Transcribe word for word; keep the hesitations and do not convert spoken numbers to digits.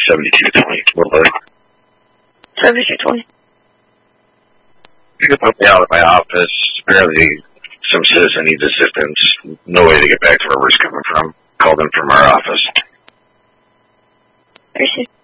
seventy-two twenty. Woodley. seventy-two twenty. You can put me out of my office. Apparently, some citizen needs assistance. No way to get back to where we're coming from. Called in from our office. Appreciate it.